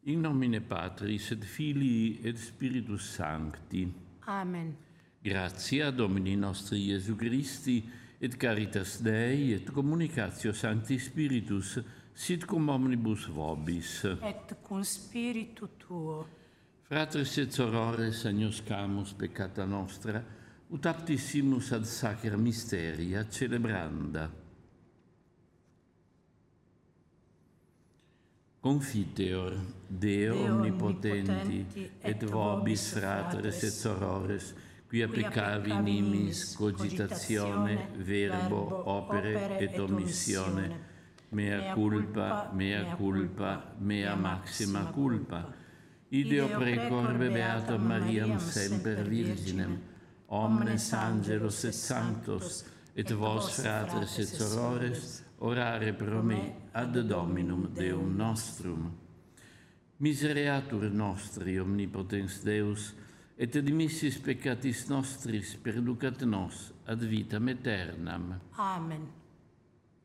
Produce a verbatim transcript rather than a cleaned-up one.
In nomine Patris et Filii et Spiritus Sancti. Amen. Gratia Domini nostri Iesu Christi, et caritas Dei, et communicatio Sancti Spiritus, sit cum omnibus vobis. Et cum spiritu tuo. Fratres et sorores, agnoscamus peccata nostra, ut aptissimus ad sacra mysteria celebranda. Confiteor, Deo, Deo omnipotenti, omnipotenti, et vobis fratres et sorores, quia peccavi in imis cogitatione, verbo, opere et omissione, mea culpa, mea culpa, mea maxima culpa. Ideo precorbe beatam Mariam semper Virginem, omnes angelos et sanctos, et vos fratres et sorores, orare pro me ad Dominum Deum nostrum. Misereatur nostri, omnipotens Deus, et dimissis peccatis nostris perducat nos ad vitam aeternam. Amen.